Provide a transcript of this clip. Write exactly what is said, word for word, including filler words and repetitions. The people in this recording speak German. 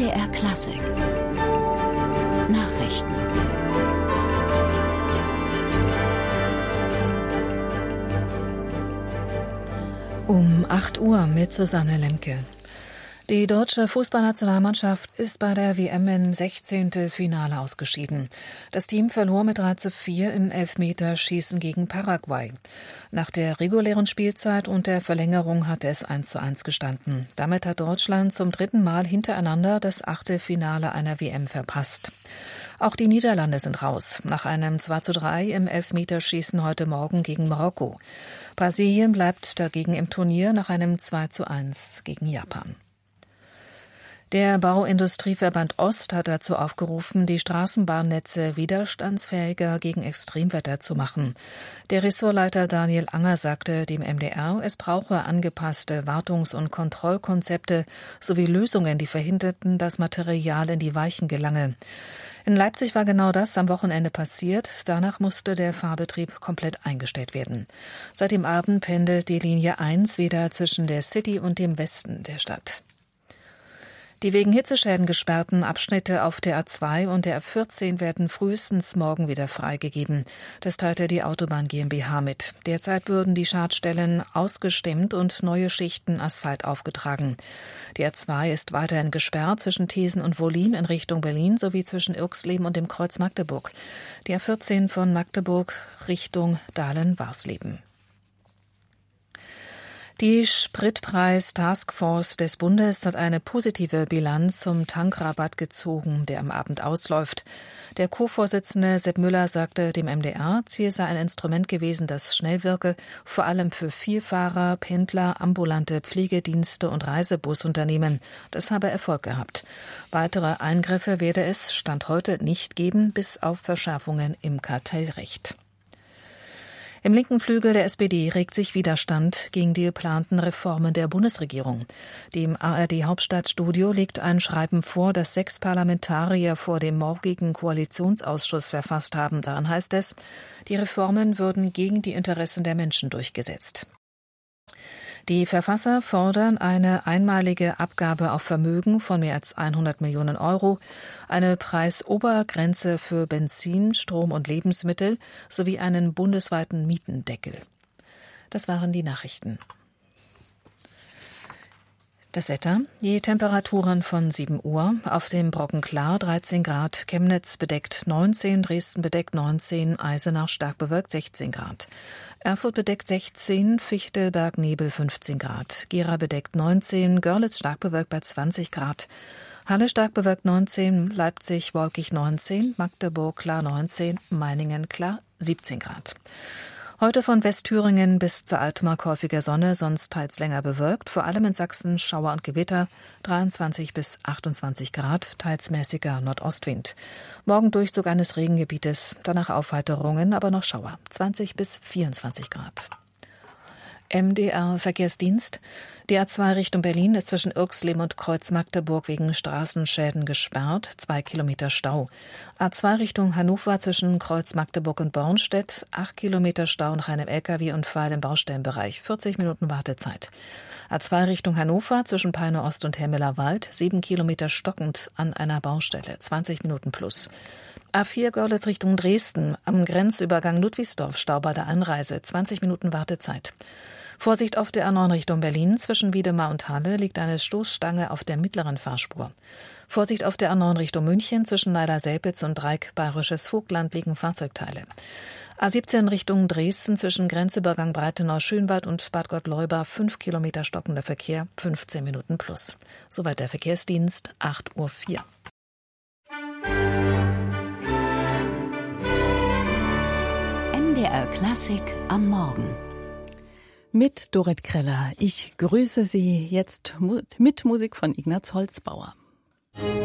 D R Klassik Nachrichten. Um acht Uhr mit Susanne Lemke. Die deutsche Fußballnationalmannschaft ist bei der W M im Sechzehntelfinale ausgeschieden. Das Team verlor mit drei zu vier im Elfmeterschießen gegen Paraguay. Nach der regulären Spielzeit und der Verlängerung hatte es eins zu eins gestanden. Damit hat Deutschland zum dritten Mal hintereinander das Achtelfinale einer W M verpasst. Auch die Niederlande sind raus, nach einem zwei zu drei im Elfmeterschießen heute Morgen gegen Marokko. Brasilien bleibt dagegen im Turnier nach einem zwei zu eins gegen Japan. Der Bauindustrieverband Ost hat dazu aufgerufen, die Straßenbahnnetze widerstandsfähiger gegen Extremwetter zu machen. Der Ressortleiter Daniel Anger sagte dem M D R, es brauche angepasste Wartungs- und Kontrollkonzepte sowie Lösungen, die verhinderten, dass Material in die Weichen gelange. In Leipzig war genau das am Wochenende passiert. Danach musste der Fahrbetrieb komplett eingestellt werden. Seit dem Abend pendelt die Linie eins wieder zwischen der City und dem Westen der Stadt. Die wegen Hitzeschäden gesperrten Abschnitte auf der A zwei und der A vierzehn werden frühestens morgen wieder freigegeben. Das teilte die Autobahn GmbH mit. Derzeit würden die Schadstellen ausgestemmt und neue Schichten Asphalt aufgetragen. Die A zwei ist weiterhin gesperrt zwischen Thesen und Wollin in Richtung Berlin sowie zwischen Irxleben und dem Kreuz Magdeburg. Die A vierzehn von Magdeburg Richtung Dahlen-Warsleben. Die Spritpreis-Taskforce des Bundes hat eine positive Bilanz zum Tankrabatt gezogen, der am Abend ausläuft. Der Co-Vorsitzende Sepp Müller sagte dem M D R, Ziel sei ein Instrument gewesen, das schnell wirke, vor allem für Vielfahrer, Pendler, ambulante Pflegedienste und Reisebusunternehmen. Das habe Erfolg gehabt. Weitere Eingriffe werde es Stand heute nicht geben, bis auf Verschärfungen im Kartellrecht. Im linken Flügel der S P D regt sich Widerstand gegen die geplanten Reformen der Bundesregierung. Dem A R D-Hauptstadtstudio liegt ein Schreiben vor, das sechs Parlamentarier vor dem morgigen Koalitionsausschuss verfasst haben. Darin heißt es, die Reformen würden gegen die Interessen der Menschen durchgesetzt. Die Verfasser fordern eine einmalige Abgabe auf Vermögen von mehr als hundert Millionen Euro, eine Preisobergrenze für Benzin, Strom und Lebensmittel sowie einen bundesweiten Mietendeckel. Das waren die Nachrichten. Das Wetter, die Temperaturen von sieben Uhr, auf dem Brocken klar dreizehn Grad, Chemnitz bedeckt neunzehn, Dresden bedeckt neunzehn, Eisenach stark bewölkt sechzehn Grad. Erfurt bedeckt sechzehn, Fichtelberg Nebel fünfzehn Grad, Gera bedeckt neunzehn, Görlitz stark bewölkt bei zwanzig Grad, Halle stark bewölkt neunzehn, Leipzig wolkig neunzehn, Magdeburg klar neunzehn, Meiningen klar siebzehn Grad. Heute von Westthüringen bis zur Altmark häufiger Sonne, sonst teils länger bewölkt, vor allem in Sachsen Schauer und Gewitter, dreiundzwanzig bis achtundzwanzig Grad, teils mäßiger Nordostwind. Morgen Durchzug eines Regengebietes, danach Aufheiterungen, aber noch Schauer, zwanzig bis vierundzwanzig Grad. M D R-Verkehrsdienst. Die A zwei Richtung Berlin ist zwischen Irxleben und Kreuz Magdeburg wegen Straßenschäden gesperrt. Zwei Kilometer Stau. A zwei Richtung Hannover zwischen Kreuz Magdeburg und Bornstedt. Acht Kilometer Stau nach einem L K W-Unfall im Baustellenbereich. vierzig Minuten Wartezeit. A zwei Richtung Hannover zwischen Peine Ost und Hemmeler Wald. Sieben Kilometer stockend an einer Baustelle. zwanzig Minuten plus. A vier Görlitz Richtung Dresden. Am Grenzübergang Ludwigsdorf Stau bei der Anreise. zwanzig Minuten Wartezeit. Vorsicht auf der A neun Richtung Berlin. Zwischen Wiedemar und Halle liegt eine Stoßstange auf der mittleren Fahrspur. Vorsicht auf der A neun Richtung München. Zwischen Leider-Selpitz und Dreieck Bayerisches Vogtland liegen Fahrzeugteile. A siebzehn Richtung Dresden zwischen Grenzübergang Breitenau-Schönwald und Bad Gottleuba fünf Kilometer stockender Verkehr, fünfzehn Minuten plus. Soweit der Verkehrsdienst, acht Uhr vier. M D R Klassik am Morgen. Mit Dorrit Kreller. Ich grüße Sie jetzt mit Musik von Ignaz Holzbauer.